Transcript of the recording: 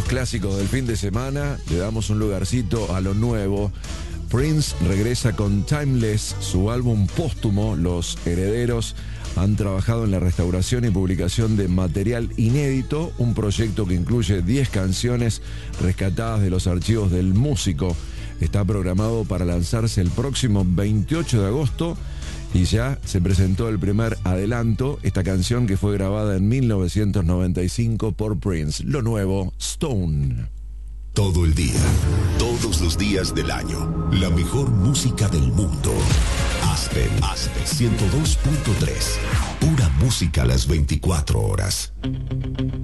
clásicos del fin de semana, le damos un lugarcito a lo nuevo. Prince regresa con Timeless, su álbum póstumo. Los herederos han trabajado en la restauración y publicación de material inédito, un proyecto que incluye 10 canciones rescatadas de los archivos del músico. Está programado para lanzarse el próximo 28 de agosto y ya se presentó el primer adelanto, esta canción que fue grabada en 1995 por Prince. Lo nuevo, Stone. Todo el día, todos los días del año, la mejor música del mundo. Aspen 102.3. Pura música a las 24 horas.